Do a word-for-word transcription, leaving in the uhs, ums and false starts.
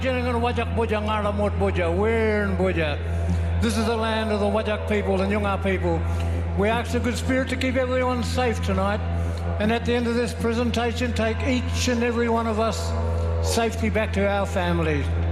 Wajak Boja Ngaramut Boja, we're in Boja. This is the land of the Wajak people and Yunga people. We ask the good spirit to keep everyone safe tonight, and at the end of this presentation, take each and every one of us safely back to our families.